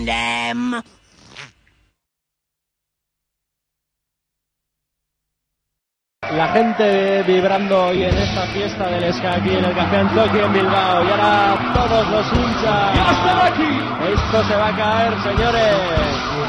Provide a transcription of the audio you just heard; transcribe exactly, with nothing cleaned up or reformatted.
Them. La gente vibrando hoy en esta fiesta del ska aquí en el Café Antioqui en Bilbao. Y ahora todos los hinchas. ¡Ya están aquí! Esto se va a caer, señores.